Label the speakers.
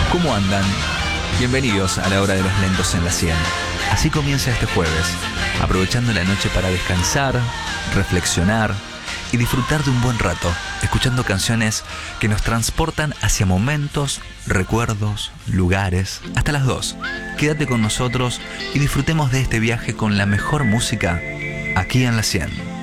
Speaker 1: ¿Cómo andan? Bienvenidos a la hora de los lentos en la 100. Así comienza este jueves, aprovechando la noche para descansar, reflexionar y disfrutar de un buen rato, escuchando canciones que nos transportan hacia momentos, recuerdos, lugares, hasta las 2. Quédate con nosotros y disfrutemos de este viaje con la mejor música aquí en la 100.